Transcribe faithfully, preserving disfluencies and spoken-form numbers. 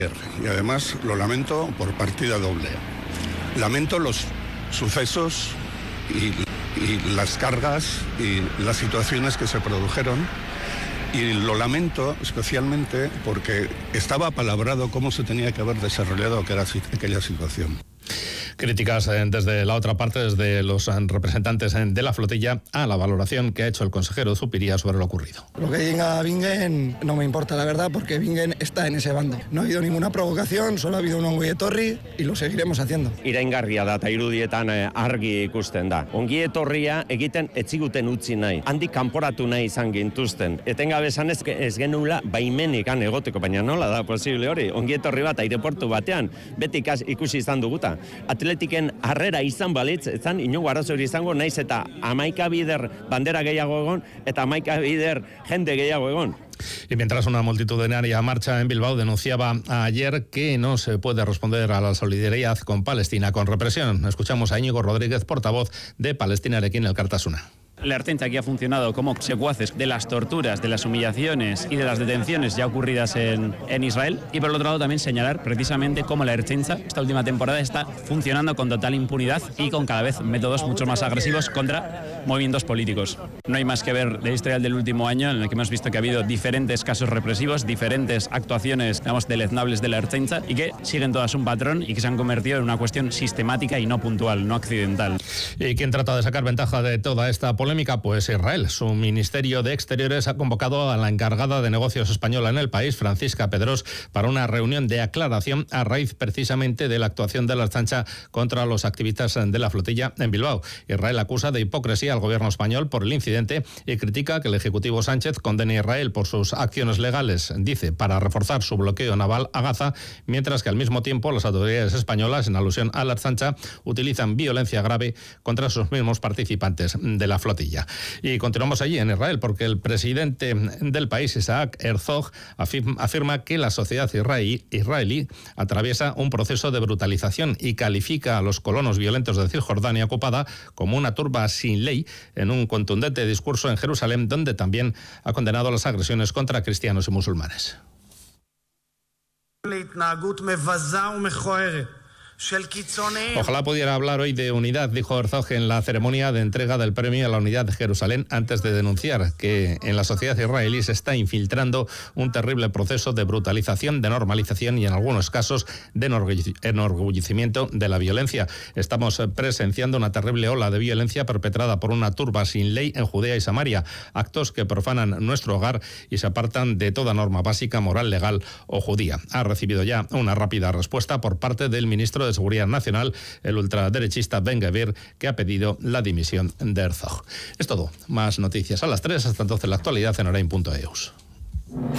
Y además lo lamento por partida doble. Lamento los sucesos y, y las cargas y las situaciones que se produjeron. Y lo lamento especialmente porque estaba apalabrado cómo se tenía que haber desarrollado aquella situación. Críticas eh, desde la otra parte, desde los eh, representantes eh, de la flotilla, a la valoración que ha hecho el consejero Zupiria sobre lo ocurrido. Lo que diga Bingen no me importa, la verdad, porque Bingen está en ese bando. No ha habido ninguna provocación, solo ha habido un ongi etorri y lo seguiremos haciendo. Iraingarria da, eta irudietan argi ikusten da. Ongi etorria egiten etziguten utzi nahi. Handik kanporatu nahi izan gintuzten. Etengabe esan ez, ez genula baimenik han egoteko, baina nola da posible hori. Ongi etorri bat aireportu batean, beti ikusi izan duguta. Atletiken harrera izan balitz, ezan inongo arazo hori izango, naiz eta hamaika bider bandera gehiago egon, eta hamaika bider jende gehiago egon. Y mientras una multitudinaria marcha en Bilbao denunciaba ayer que no se puede responder a la solidaridad con Palestina con represión. Escuchamos a Íñigo Rodríguez, portavoz de Palestinarekin Elkartasuna. La Ertzaintza aquí ha funcionado como secuaces de las torturas, de las humillaciones y de las detenciones ya ocurridas en, en Israel. Y por el otro lado también señalar precisamente cómo la Ertzaintza esta última temporada está funcionando con total impunidad y con cada vez métodos mucho más agresivos contra movimientos políticos. No hay más que ver del historial del último año en el que hemos visto que ha habido diferentes casos represivos, diferentes actuaciones, digamos, deleznables de la Ertzaintza y que siguen todas un patrón y que se han convertido en una cuestión sistemática y no puntual, no accidental. ¿Y quién trata de sacar ventaja de toda esta polémica? Pues Israel. Su Ministerio de Exteriores ha convocado a la encargada de negocios española en el país, Francisca Pedrós, para una reunión de aclaración a raíz precisamente de la actuación de la Ertzaintza contra los activistas de la flotilla en Bilbao. Israel acusa de hipocresía al gobierno español por el incidente y critica que el Ejecutivo Sánchez condene a Israel por sus acciones legales, dice, para reforzar su bloqueo naval a Gaza, mientras que al mismo tiempo las autoridades españolas, en alusión a la Ertzaintza, utilizan violencia grave contra sus mismos participantes de la flotilla. Y continuamos allí en Israel porque el presidente del país, Isaac Herzog, afirma que la sociedad israelí, israelí atraviesa un proceso de brutalización y califica a los colonos violentos de Cisjordania ocupada como una turba sin ley en un contundente discurso en Jerusalén, donde también ha condenado las agresiones contra cristianos y musulmanes. Ojalá pudiera hablar hoy de unidad, dijo Herzog en la ceremonia de entrega del premio a la unidad de Jerusalén, antes de denunciar que en la sociedad israelí se está infiltrando un terrible proceso de brutalización, de normalización y en algunos casos de enorgullecimiento de la violencia. Estamos presenciando una terrible ola de violencia perpetrada por una turba sin ley en Judea y Samaria, actos que profanan nuestro hogar y se apartan de toda norma básica, moral, legal o judía. Ha recibido ya una rápida respuesta por parte del ministro de Seguridad Nacional, el ultraderechista Ben Gvir, que ha pedido la dimisión de Herzog. Es todo. Más noticias a las tres. Hasta entonces la actualidad en Orain punto eus.